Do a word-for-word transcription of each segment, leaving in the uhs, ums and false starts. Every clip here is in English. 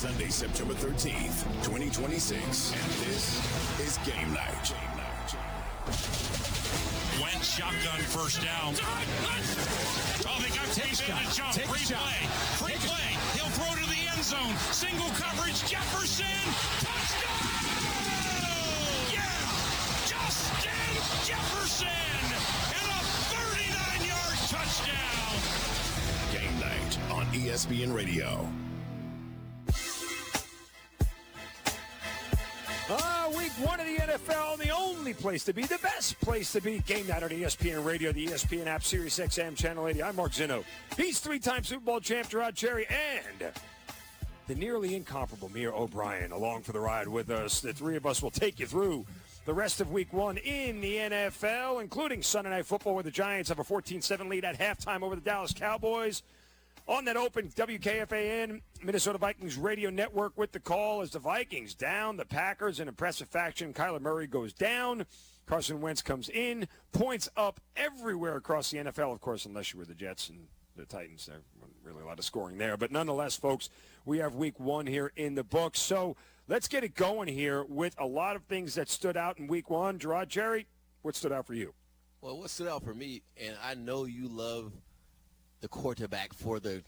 Sunday, September thirteenth, twenty twenty-six. And this is Game Night. Wentz shotgun first down. Oh, they got Tate in a jump. Free play. Free play. He'll throw to the end zone. Single coverage. Jefferson. Touchdown! Yeah! Justin Jefferson! And a thirty-nine-yard touchdown! Game Night on E S P N Radio. Ah, week one of the N F L, the only place to be, the best place to be. Game Night on E S P N Radio, the E S P N app, Sirius X M, Channel eighty. I'm Mark Zinno. He's three-time Super Bowl champ Gerard Cherry, and the nearly incomparable Mia O'Brien along for the ride with us. The three of us will take you through the rest of week one in the N F L, including Sunday Night Football, where the Giants have a fourteen seven lead at halftime over the Dallas Cowboys. On that open, W K F A N, Minnesota Vikings radio network with the call as the Vikings down. The Packers in impressive fashion. Kyler Murray goes down. Carson Wentz comes in. Points up everywhere across the N F L, of course, unless you were the Jets and the Titans. There wasn't really a lot of scoring there. But nonetheless, folks, we have week one here in the books. So let's get it going here with a lot of things that stood out in week one. Gerard Cherry, what stood out for you? Well, what stood out for me, and I know you love the quarterback for the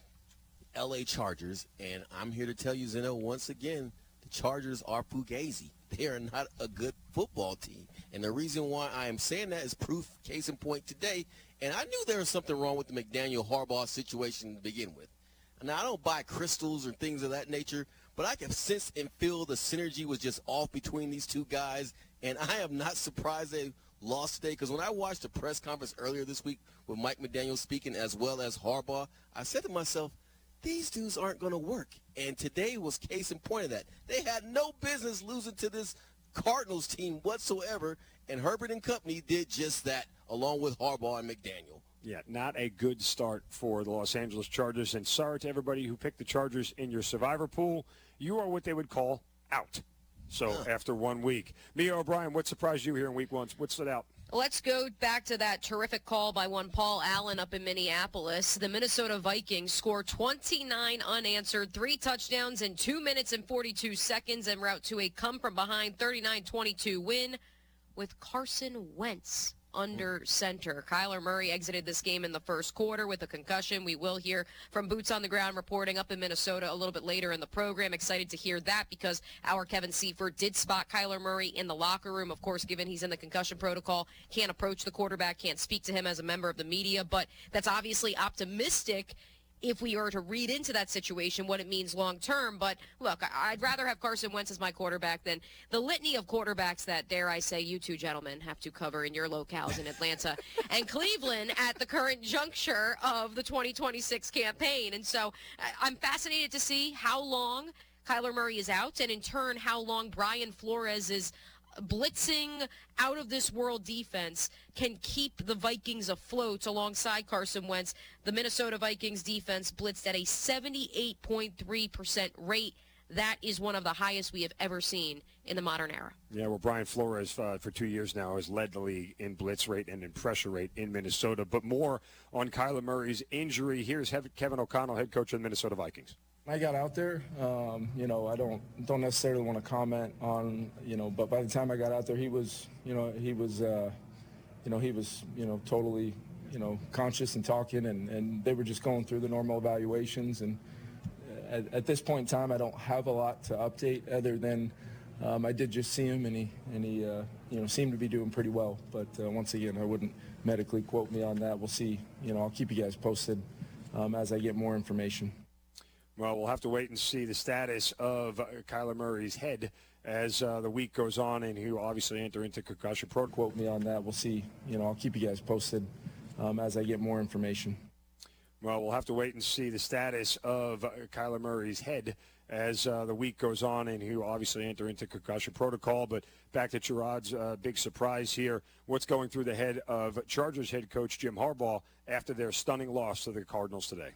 L A Chargers, and I'm here to tell you, Zeno, once again, the Chargers are fugazi. They are not a good football team, and the reason why I am saying that is proof, case in point today, and I knew there was something wrong with the McDaniel-Harbaugh situation to begin with. Now, I don't buy crystals or things of that nature, but I can sense and feel the synergy was just off between these two guys, and I am not surprised they lost today, because when I watched the press conference earlier this week with Mike McDaniel speaking as well as Harbaugh, I said to myself, these dudes aren't going to work. And today was case in point of that. They had no business losing to this Cardinals team whatsoever, and Herbert and company did just that, along with Harbaugh and McDaniel. Yeah, not a good start for the Los Angeles Chargers. And sorry to everybody who picked the Chargers in your survivor pool. You are what they would call out. So Huh. after one week. Mia O'Brien, what surprised you here in week one? What stood out? Let's go back to that terrific call by one Paul Allen up in Minneapolis. The Minnesota Vikings score twenty-nine unanswered, three touchdowns in two minutes and forty-two seconds en route to a come-from-behind thirty-nine twenty-two win with Carson Wentz under center. Kyler Murray exited this game in the first quarter with a concussion. We will hear from Boots on the Ground reporting up in Minnesota a little bit later in the program. Excited to hear that because our Kevin Seifert did spot Kyler Murray in the locker room. Of course, given he's in the concussion protocol, can't approach the quarterback, can't speak to him as a member of the media, but that's obviously optimistic if we are to read into that situation what it means long term. But look, I'd rather have Carson Wentz as my quarterback than the litany of quarterbacks that, dare I say, you two gentlemen have to cover in your locales in Atlanta and Cleveland at the current juncture of the twenty twenty-six campaign. And so I'm fascinated to see how long Kyler Murray is out, and in turn how long Brian Flores is blitzing out of this world defense can keep the Vikings afloat alongside Carson Wentz. The Minnesota Vikings defense blitzed at a seventy-eight point three percent rate. That is one of the highest we have ever seen in the modern era. Yeah, well, Brian Flores uh, for two years now has led the league in blitz rate and in pressure rate in Minnesota. But more on Kyler Murray's injury. Here's Kevin O'Connell, head coach of the Minnesota Vikings. I got out there, um, you know, I don't don't necessarily want to comment on, you know, but by the time I got out there, he was, you know, he was, uh, you know, he was, you know, totally, you know, conscious and talking, and, and they were just going through the normal evaluations. And at, at this point in time, I don't have a lot to update other than um, I did just see him, and he, and he, uh, you know, seemed to be doing pretty well. But uh, once again, I wouldn't medically quote me on that. We'll see. You know, I'll keep you guys posted um, as I get more information. Well, we'll have to wait and see the status of uh, Kyler Murray's head as uh, the week goes on, and he will obviously enter into concussion protocol. Quote me on that. We'll see. You know, I'll keep you guys posted um, as I get more information. Well, we'll have to wait and see the status of uh, Kyler Murray's head as uh, the week goes on, and he will obviously enter into concussion protocol. But back to Gerard's uh, big surprise here. What's going through the head of Chargers head coach Jim Harbaugh after their stunning loss to the Cardinals today?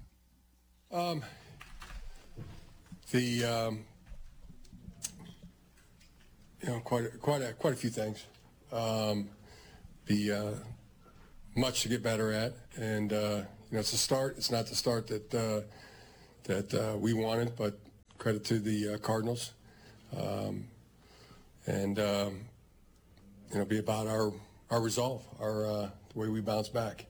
Um. The um, you know quite a, quite a, quite a few things. Um, the uh, much to get better at, and uh, you know it's a start. It's not the start that uh, that uh, we wanted, but credit to the uh, Cardinals, um, and um, you know, be about our our resolve, our uh, the way we bounce back.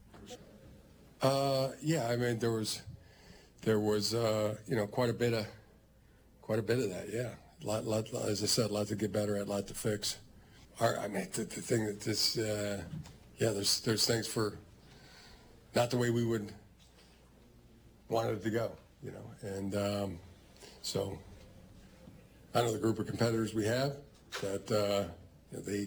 Uh, yeah, I mean there was there was uh, you know quite a bit of quite a bit of that. Yeah, lot, lot, as I said, a lot to get better at, a lot to fix. Our, I mean the, the thing that this uh, yeah, there's there's things for not the way we would want it to go, you know, and um, so I know the group of competitors we have that uh, you know, they,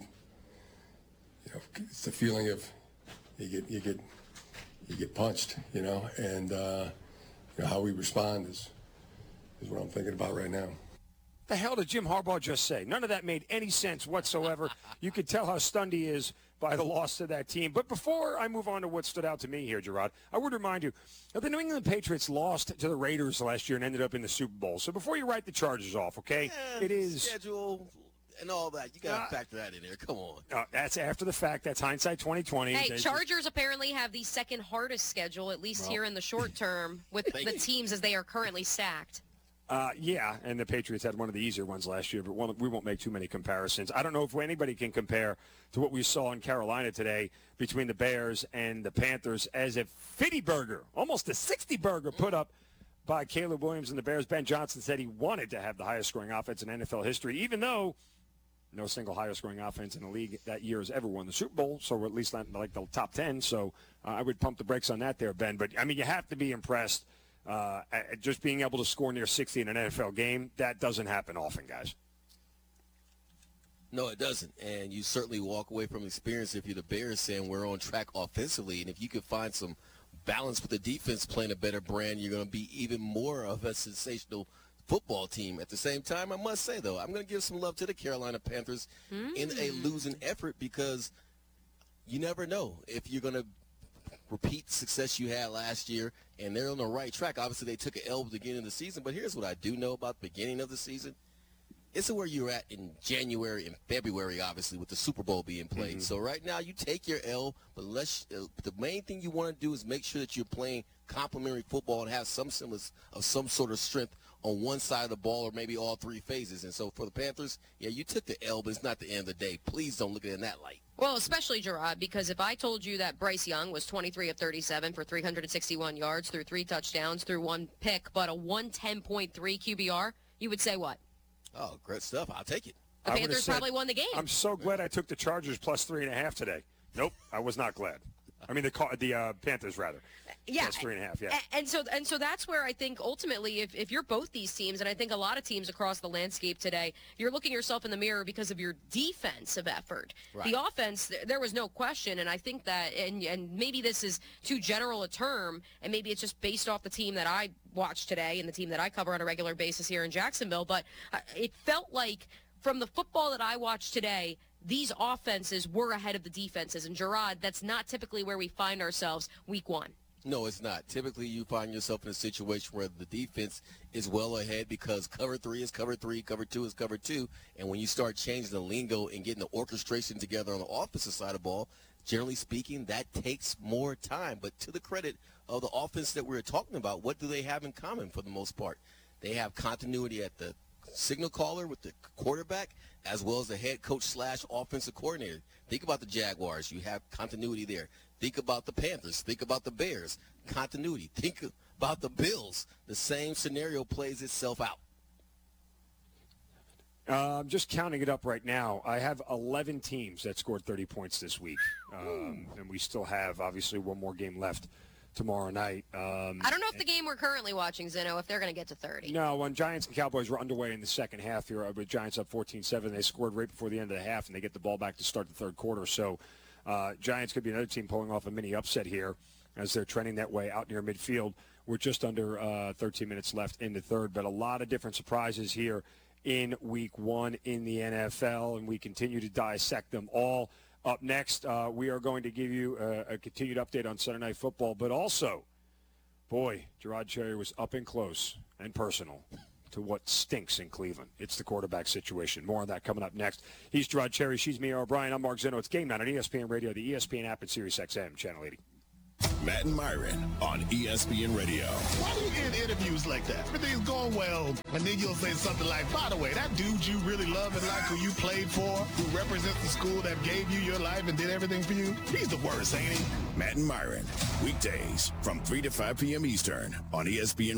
you know, it's the feeling of you get you get you get punched, you know, and uh, you know, how we respond is is what I'm thinking about right now. The hell did Jim Harbaugh just say? None of that made any sense whatsoever. You could tell how stunned he is by the loss to that team. But before I move on to what stood out to me here, Gerard, I would remind you that the New England Patriots lost to the Raiders last year and ended up in the Super Bowl. So before you write the Chargers off, okay, yeah, it is schedule and all that. You got to uh, factor that in there. Come on. Uh, that's after the fact. That's hindsight twenty twenty. Hey, Chargers apparently have the second hardest schedule, at least well, here in the short term, with the teams as they are currently stacked. Uh, yeah, and the Patriots had one of the easier ones last year, but one, we won't make too many comparisons. I don't know if anybody can compare to what we saw in Carolina today between the Bears and the Panthers, as a fifty burger, almost a sixty burger put up by Caleb Williams and the Bears. Ben Johnson said he wanted to have the highest scoring offense in N F L history, even though no single highest scoring offense in the league that year has ever won the Super Bowl, so we're at least not like the top ten. So uh, I would pump the brakes on that there, Ben. But, I mean, you have to be impressed. Uh, just being able to score near sixty in an N F L game, that doesn't happen often, guys. No, it doesn't. And you certainly walk away from experience if you're the Bears saying we're on track offensively. And if you can find some balance with the defense playing a better brand, you're going to be even more of a sensational football team. At the same time, I must say, though, I'm going to give some love to the Carolina Panthers mm. in a losing effort, because you never know if you're going to repeat the success you had last year, and they're on the right track. Obviously, they took an L at the beginning of the season, but here's what I do know about the beginning of the season. It's where you're at in January and February, obviously, with the Super Bowl being played. Mm-hmm. So right now, you take your L, but let's, uh, the main thing you want to do is make sure that you're playing complementary football and have some semblance of some sort of strength on one side of the ball, or maybe all three phases. And so for the Panthers, yeah, you took the L, but it's not the end of the day. Please don't look at it in that light. Well, especially, Gerard, because if I told you that Bryce Young was twenty-three of thirty-seven for three hundred sixty-one yards, through three touchdowns, through one pick, but a one ten point three Q B R, you would say what? Oh, great stuff. I'll take it. The Panthers said, probably won the game. I'm so glad I took the Chargers plus three and a half today. Nope, I was not glad. I mean, the the uh, Panthers, rather. Yeah. Plus three and a half, yeah. And, and so and so that's where I think ultimately, if, if you're both these teams, and I think a lot of teams across the landscape today, you're looking yourself in the mirror because of your defensive effort. Right. The offense, there was no question, and I think that, and, and maybe this is too general a term, and maybe it's just based off the team that I watched today and the team that I cover on a regular basis here in Jacksonville, but it felt like from the football that I watched today, these offenses were ahead of the defenses. And, Gerard, that's not typically where we find ourselves week one. No, it's not. Typically, you find yourself in a situation where the defense is well ahead because cover three is cover three, cover two is cover two. And when you start changing the lingo and getting the orchestration together on the offensive side of the ball, generally speaking, that takes more time. But to the credit of the offense that we're talking about, what do they have in common for the most part? They have continuity at the signal caller with the quarterback, as well as the head coach slash offensive coordinator. Think about the Jaguars. You have continuity there. Think about the Panthers. Think about the Bears. Continuity. Think about the Bills. The same scenario plays itself out. Uh, I'm just counting it up right now. I have eleven teams that scored thirty points this week. Um, and we still have, obviously, one more game left tomorrow night. Um, I don't know if the game we're currently watching, Zeno, if they're going to get to thirty. No, when Giants and Cowboys were underway in the second half here, with Giants up fourteen seven, they scored right before the end of the half, and they get the ball back to start the third quarter. So uh, Giants could be another team pulling off a mini upset here as they're trending that way out near midfield. We're just under uh, thirteen minutes left in the third, but a lot of different surprises here in week one in the N F L, and we continue to dissect them all. Up next, uh, we are going to give you a, a continued update on Sunday Night Football, but also, boy, Gerard Cherry was up and close and personal to what stinks in Cleveland. It's the quarterback situation. More on that coming up next. He's Gerard Cherry. She's Mia O'Brien. I'm Mark Zeno. It's Game Night on E S P N Radio, the E S P N app, and Sirius X M, Channel eighty. Matt and Myron on E S P N Radio. Why do you end interviews like that? Everything's going well, and then you'll say something like, by the way, that dude you really love and like who you played for, who represents the school that gave you your life and did everything for you, he's the worst, ain't he? Matt and Myron, weekdays from three to five p.m. Eastern on E S P N